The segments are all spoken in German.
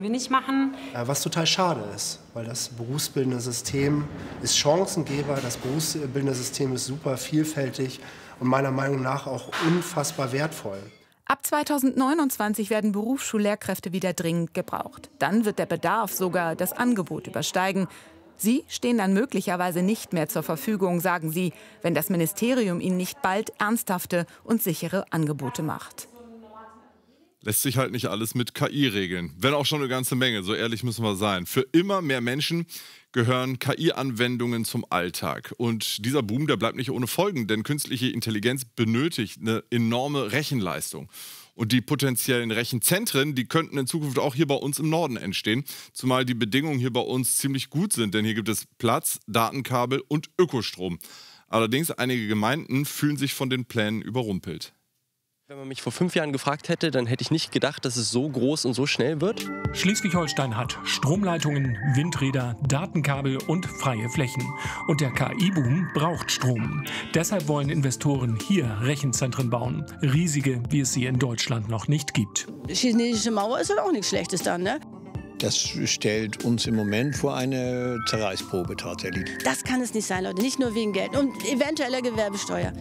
Wir nicht machen. Was total schade ist, weil das berufsbildende System ist Chancengeber, das berufsbildende System ist super vielfältig und meiner Meinung nach auch unfassbar wertvoll. Ab 2029 werden Berufsschullehrkräfte wieder dringend gebraucht. Dann wird der Bedarf sogar das Angebot übersteigen. Sie stehen dann möglicherweise nicht mehr zur Verfügung, sagen sie, wenn das Ministerium ihnen nicht bald ernsthafte und sichere Angebote macht. Lässt sich halt nicht alles mit KI regeln. Wenn auch schon eine ganze Menge, so ehrlich müssen wir sein. Für immer mehr Menschen gehören KI-Anwendungen zum Alltag. Und dieser Boom, der bleibt nicht ohne Folgen, denn künstliche Intelligenz benötigt eine enorme Rechenleistung. Und die potenziellen Rechenzentren, die könnten in Zukunft auch hier bei uns im Norden entstehen. Zumal die Bedingungen hier bei uns ziemlich gut sind, denn hier gibt es Platz, Datenkabel und Ökostrom. Allerdings, einige Gemeinden fühlen sich von den Plänen überrumpelt. Wenn man mich vor 5 Jahren gefragt hätte, dann hätte ich nicht gedacht, dass es so groß und so schnell wird. Schleswig-Holstein hat Stromleitungen, Windräder, Datenkabel und freie Flächen. Und der KI-Boom braucht Strom. Deshalb wollen Investoren hier Rechenzentren bauen. Riesige, wie es sie in Deutschland noch nicht gibt. Die chinesische Mauer ist halt auch nichts Schlechtes dann, ne? Das stellt uns im Moment vor eine Zerreißprobe tatsächlich. Das kann es nicht sein, Leute. Nicht nur wegen Geld und eventueller Gewerbesteuer.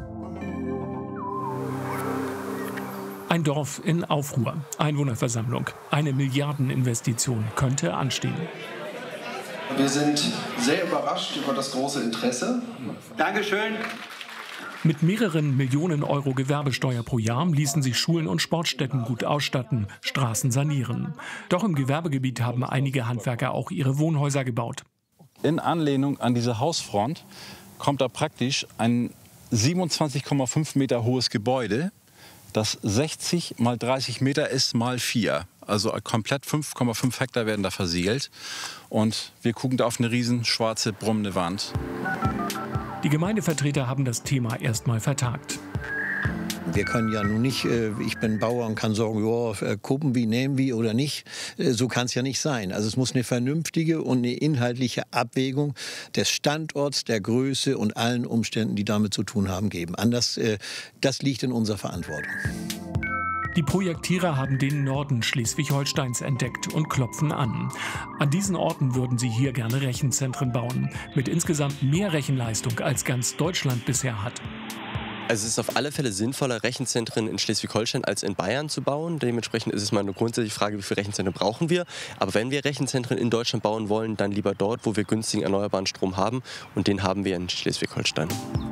Ein Dorf in Aufruhr, Einwohnerversammlung. Eine Milliardeninvestition könnte anstehen. Wir sind sehr überrascht über das große Interesse. Dankeschön. Mit mehreren Millionen Euro Gewerbesteuer pro Jahr ließen sich Schulen und Sportstätten gut ausstatten, Straßen sanieren. Doch im Gewerbegebiet haben einige Handwerker auch ihre Wohnhäuser gebaut. In Anlehnung an diese Hausfront kommt da praktisch ein 27,5 Meter hohes Gebäude, das 60 mal 30 Meter ist mal 4. Also komplett 5,5 Hektar werden da versiegelt. Und wir gucken da auf eine riesen schwarze, brummende Wand. Die Gemeindevertreter haben das Thema erstmal vertagt. Wir können ja nun nicht, ich bin Bauer und kann sagen, ja, gucken wie, nehmen wir oder nicht. So kann es ja nicht sein. Also es muss eine vernünftige und eine inhaltliche Abwägung des Standorts, der Größe und allen Umständen, die damit zu tun haben, geben. Anders, das liegt in unserer Verantwortung. Die Projektierer haben den Norden Schleswig-Holsteins entdeckt und klopfen an. An diesen Orten würden sie hier gerne Rechenzentren bauen, mit insgesamt mehr Rechenleistung als ganz Deutschland bisher hat. Also es ist auf alle Fälle sinnvoller, Rechenzentren in Schleswig-Holstein als in Bayern zu bauen. Dementsprechend ist es mal eine grundsätzliche Frage, wie viele Rechenzentren brauchen wir. Aber wenn wir Rechenzentren in Deutschland bauen wollen, dann lieber dort, wo wir günstigen erneuerbaren Strom haben. Und den haben wir in Schleswig-Holstein.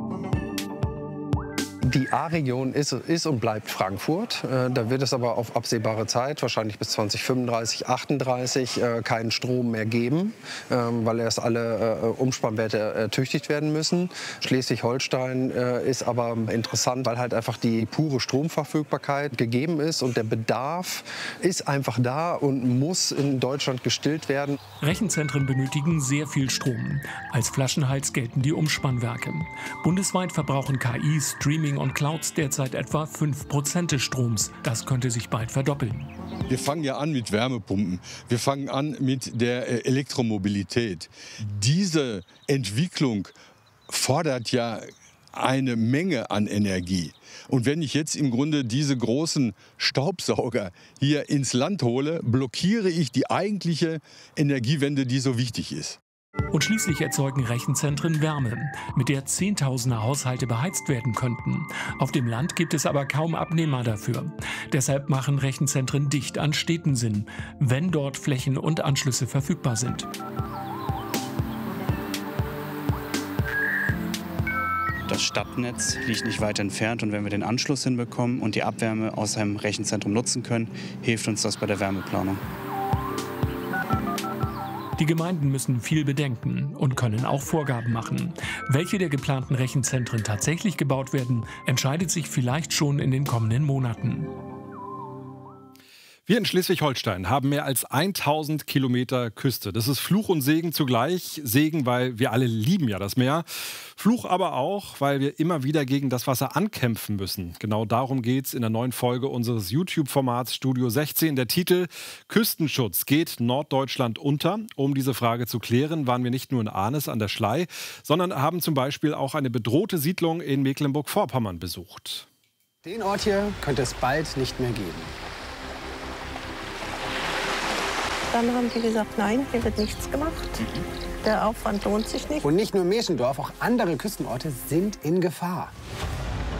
Die A-Region ist und bleibt Frankfurt. Da wird es aber auf absehbare Zeit, wahrscheinlich bis 2035, 38, keinen Strom mehr geben, weil erst alle Umspannwerte ertüchtigt werden müssen. Schleswig-Holstein ist aber interessant, weil halt einfach die pure Stromverfügbarkeit gegeben ist und der Bedarf ist einfach da und muss in Deutschland gestillt werden. Rechenzentren benötigen sehr viel Strom. Als Flaschenhals gelten die Umspannwerke. Bundesweit verbrauchen KI, Streaming und Clouds derzeit etwa 5% des Stroms. Das könnte sich bald verdoppeln. Wir fangen ja an mit Wärmepumpen. Wir fangen an mit der Elektromobilität. Diese Entwicklung fordert ja eine Menge an Energie. Und wenn ich jetzt im Grunde diese großen Staubsauger hier ins Land hole, blockiere ich die eigentliche Energiewende, die so wichtig ist. Und schließlich erzeugen Rechenzentren Wärme, mit der Zehntausende Haushalte beheizt werden könnten. Auf dem Land gibt es aber kaum Abnehmer dafür. Deshalb machen Rechenzentren dicht an Städten Sinn, wenn dort Flächen und Anschlüsse verfügbar sind. Das Stadtnetz liegt nicht weit entfernt und wenn wir den Anschluss hinbekommen und die Abwärme aus einem Rechenzentrum nutzen können, hilft uns das bei der Wärmeplanung. Die Gemeinden müssen viel bedenken und können auch Vorgaben machen. Welche der geplanten Rechenzentren tatsächlich gebaut werden, entscheidet sich vielleicht schon in den kommenden Monaten. Wir in Schleswig-Holstein haben mehr als 1000 Kilometer Küste. Das ist Fluch und Segen zugleich. Segen, weil wir alle lieben ja das Meer. Fluch aber auch, weil wir immer wieder gegen das Wasser ankämpfen müssen. Genau darum geht es in der neuen Folge unseres YouTube-Formats Studio 16. Der Titel Küstenschutz: Geht Norddeutschland unter? Um diese Frage zu klären, waren wir nicht nur in Arnes an der Schlei, sondern haben zum Beispiel auch eine bedrohte Siedlung in Mecklenburg-Vorpommern besucht. Den Ort hier könnte es bald nicht mehr geben. Dann haben die gesagt, nein, hier wird nichts gemacht. Der Aufwand lohnt sich nicht. Und nicht nur Meschendorf, auch andere Küstenorte sind in Gefahr.